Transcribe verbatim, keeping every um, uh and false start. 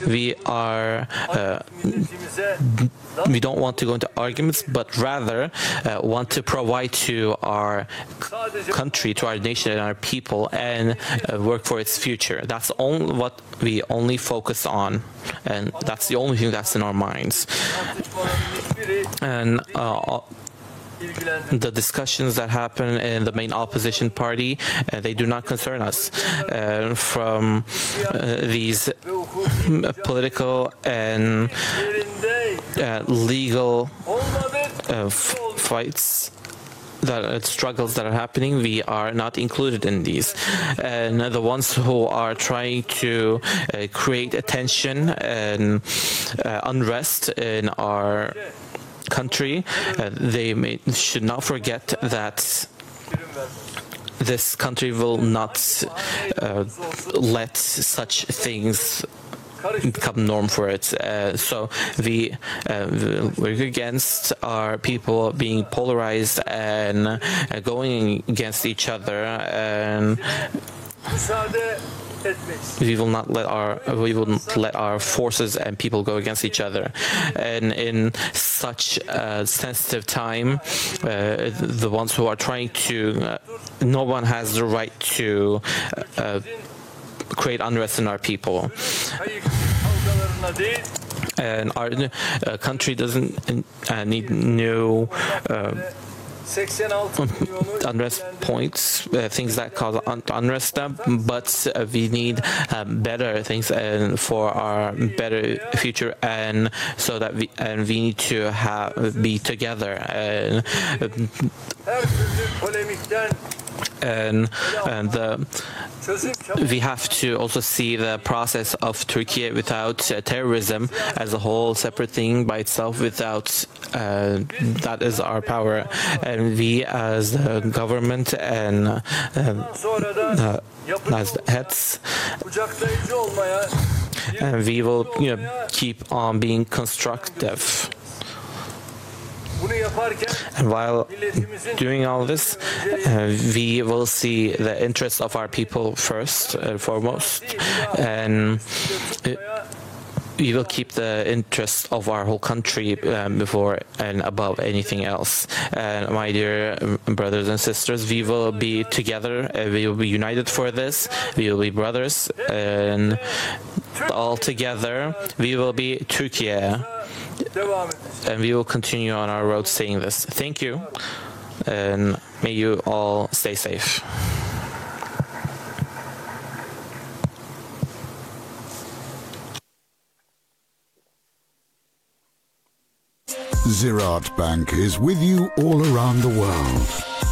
we are uh, we don't want to go into arguments, but rather uh, want to provide to our country, to our nation and our people, and uh, work for its future. That's only what we only focus on, and that's the only thing that's in our minds. And uh, the discussions that happen in the main opposition party, uh, they do not concern us. Uh, from uh, these political and uh, legal uh, fights, that uh, struggles that are happening, we are not included in these. And the ones who are trying to uh, create attention and uh, unrest in our country, uh, they may, should not forget that this country will not uh, let such things become norm for it. Uh, so we uh, work against our people being polarized and uh, going against each other, and we will not let our we will not let our forces and people go against each other. And in such a sensitive time, uh, the ones who are trying to, uh, no one has the right to uh, create unrest in our people. And our uh, country doesn't uh, need new uh, unrest points, uh, things that cause un unrest, but uh, we need um, better things and for our better future, and so that we and we need to have be together, and and, and the, we have to also see the process of Turkey without uh, terrorism as a whole separate thing by itself. Without uh, that is our power, and we as the government and uh, uh, as heads, and we will, you know, keep on being constructive. And while doing all this, uh, we will see the interests of our people first and foremost, and uh, we will keep the interests of our whole country um, before and above anything else. And my dear brothers and sisters, we will be together, uh, we will be united for this, we will be brothers, and all together we will be Turkey. And we will continue on our road saying this. Thank you, and may you all stay safe. Ziraat Bank is with you all around the world.